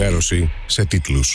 ενημέρωση σε τίτλους.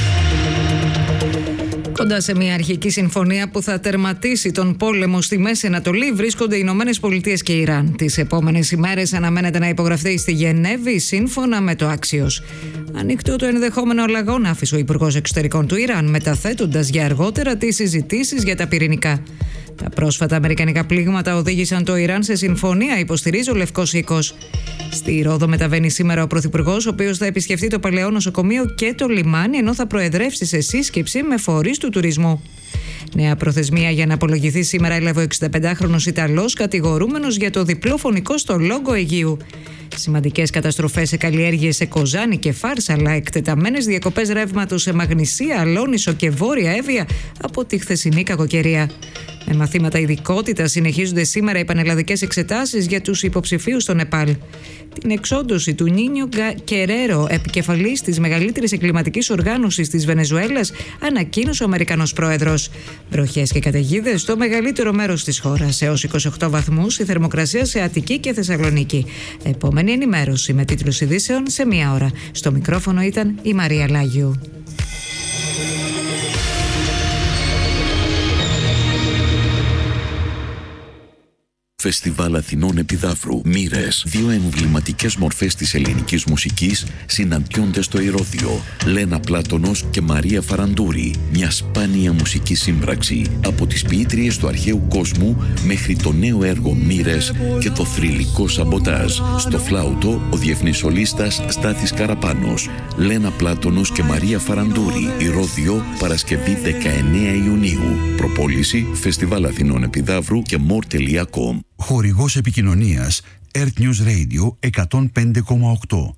Κοντά σε μια αρχική συμφωνία που θα τερματίσει τον πόλεμο στη Μέση Ανατολή βρίσκονται οι Ηνωμένες Πολιτείες και Ιράν. Τις επόμενες ημέρες αναμένεται να υπογραφεί στη Γενέβη σύμφωνα με το Axios. Ανοιχτό το ενδεχόμενο αλλαγών άφησε ο Υπουργός Εξωτερικών του Ιράν, μεταθέτοντας για αργότερα τις συζητήσεις για τα πυρηνικά. Τα πρόσφατα αμερικανικά πλήγματα οδήγησαν το Ιράν σε συμφωνία, υποστηρίζει ο Λευκός Οίκος. Στη Ρόδο μεταβαίνει σήμερα ο Πρωθυπουργός, ο οποίος θα επισκεφτεί το παλαιό νοσοκομείο και το λιμάνι, ενώ θα προεδρεύσει σε σύσκεψη με φορείς του τουρισμού. Νέα προθεσμία για να απολογηθεί σήμερα έλαβε ο 65χρονος Ιταλός, κατηγορούμενος για το διπλό φωνικό στο Λόγκο Αιγείου. Σημαντικές καταστροφές σε καλλιέργειες σε Κοζάνη και Φάρσα, αλλά εκτεταμένες διακοπές ρεύματος σε Μαγνησία, Αλόνισο και Βόρεια Εύβοια από τη χθεσινή κακοκαιρία. Με μαθήματα ειδικότητας συνεχίζονται σήμερα οι πανελλαδικές εξετάσεις για τους υποψηφίους στο Νεπάλ. Την εξόντωση του Νίνιο Κερέρο, επικεφαλής της μεγαλύτερης εγκληματικής οργάνωσης της Βενεζουέλας, ανακοίνωσε ο Αμερικανός πρόεδρος. Βροχές και καταιγίδες στο μεγαλύτερο μέρος της χώρας, έως 28 βαθμούς η θερμοκρασία σε Αττική και Θεσσαλονίκη. Επόμενη ενημέρωση με τίτλους ειδήσεων σε 1 ώρα. Στο μικρόφωνο ήταν η Μαρία Λάγιου. Φεστιβάλ Αθηνών Επιδαύρου. Μοίρες. 2 εμβληματικές μορφές της ελληνικής μουσικής συναντιόνται στο Ηρώδειο. Λένα Πλάτωνος και Μαρία Φαραντούρη. Μια σπάνια μουσική σύμπραξη. Από τις ποιήτριες του αρχαίου κόσμου μέχρι το νέο έργο Μοίρες και το θρυλικό Σαμποτάζ. Στο φλάουτο ο διεθνής σολίστας Στάθης Καραπάνος. Λένα Πλάτωνος και Μαρία Φαραντούρη. Ηρώδειο, Παρασκευή 19 Ιουνίου. Προπόληση Φεστιβάλ Αθηνών Επιδαύρου και more.com. Χορηγός επικοινωνίας Earth News Radio 105,8.